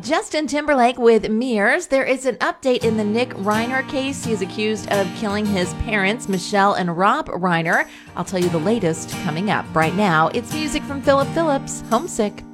Justin Timberlake with Mirrors. There is an update in the Nick Reiner case. He is accused of killing his parents, Michelle and Rob Reiner. I'll tell you the latest coming up. Right now, it's music from Philip Phillips, Homesick.